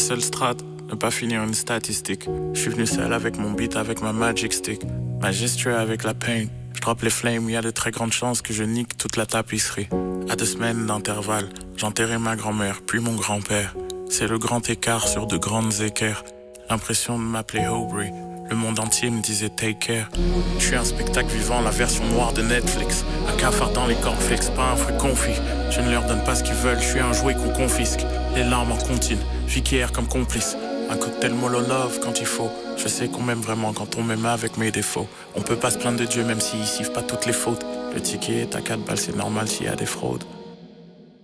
seule strat, ne pas finir une statistique. Je suis venu seul avec mon beat, avec ma magic stick. Ma gesture avec la pain. Je drop les flammes, y a de très grandes chances que je nique toute la tapisserie. À 2 semaines d'intervalle, j'enterrai ma grand-mère, puis mon grand-père. C'est le grand écart sur de grandes équerres. L'impression de m'appeler Aubrey. Le monde entier me disait take care. Je suis un spectacle vivant, la version noire de Netflix. Un cafard dans les cornflakes, pas un fruit confit. Je ne leur donne pas ce qu'ils veulent, je suis un jouet qu'on confisque. Les larmes en contine, vie qui erre comme complice. Un cocktail mololove quand il faut. Je sais qu'on m'aime vraiment quand on m'aime avec mes défauts. On peut pas se plaindre de Dieu même s'il siffle pas toutes les fautes. Le ticket est à 4 balles, c'est normal s'il y a des fraudes.